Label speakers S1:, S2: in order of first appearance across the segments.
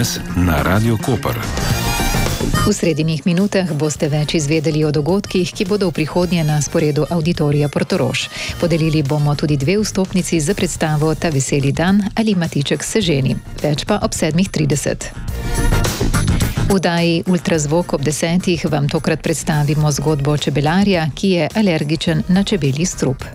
S1: Ekspres na Radio Koper.
S2: V srednjih minutah boste več izvedeli o dogodkih, ki bodo v prihodnje na sporedu Auditorija Portorož. Podelili bomo tudi 2 vstopnici za predstavo Ta veseli dan ali Matiček se ženi. Več pa ob 7:30. V oddaji Ultrazvok ob 10. vam tokrat predstavimo zgodbo čebelarja, ki je alergičen na čebelji strup.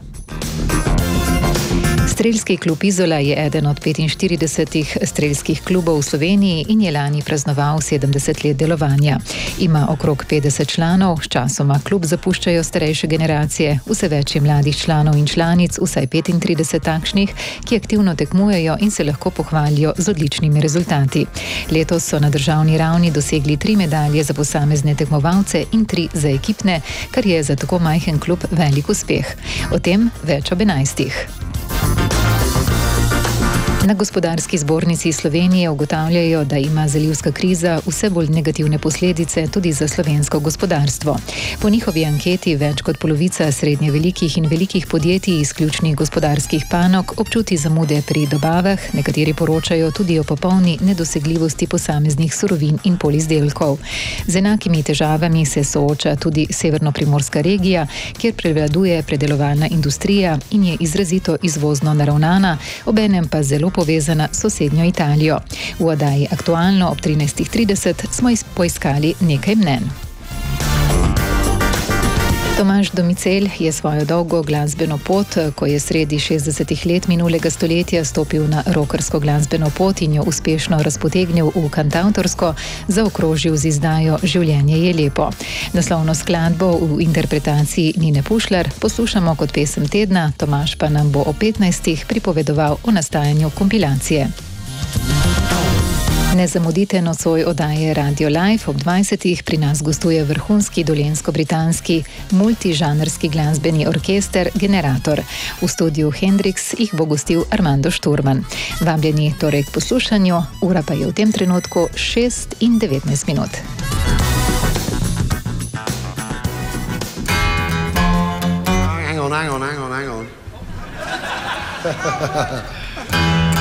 S2: Strelski klub Izola je eden od 45 strelskih klubov v Sloveniji in je lani praznoval 70 let delovanja. Ima okrog 50 članov, sčasoma klub zapuščajo starejše generacije, vse več je mladih članov in članic, vsaj 35 takšnih, ki aktivno tekmujejo in se lahko pohvalijo z odličnimi rezultati. Letos so na državni ravni dosegli 3 medalje za posamezne tekmovalce in 3 za ekipne, kar je za tako majhen klub velik uspeh. O tem več ob 11. Na Gospodarski zbornici Slovenije ugotavljajo, da ima zalivska kriza vse bolj negativne posledice tudi za slovensko gospodarstvo. Po njihovi anketi več kot polovica srednje velikih in velikih podjetij iz ključnih gospodarskih panog občuti zamude pri dobavah, nekateri poročajo tudi o popolni nedosegljivosti posameznih surovin in polizdelkov. Z enakimi težavami se sooča tudi severnoprimorska regija, kjer prevladuje predelovalna industrija in je izrazito izvozno naravnana, obenem pa zelo povezana s sosednjo Italijo. V oddaji Aktualno ob 13:30 smo poiskali nekaj mnenj. Tomaž Domicelj je svojo dolgo glasbeno pot, ko je sredi 60 let minulega stoletja stopil na rockersko glasbeno pot in jo uspešno razpotegnil v kantavtorsko, zaokrožil z izdajo Življenje je lepo. Naslovno skladbo v interpretaciji Nine Pušlar poslušamo kot pesem tedna, Tomaž pa nam bo o 15. pripovedoval o nastajanju kompilacije. Ne zamudite nocoj oddaje Radio Live ob 20. Pri nas gostuje vrhunski dolenjsko-britanski multižanrski glasbeni orkester Generator. V studiu Hendrix jih bo gostil Armando Šturman. Vabljeni torej k poslušanju, ura pa je v tem trenutku 6:19 minut.
S3: Hang on.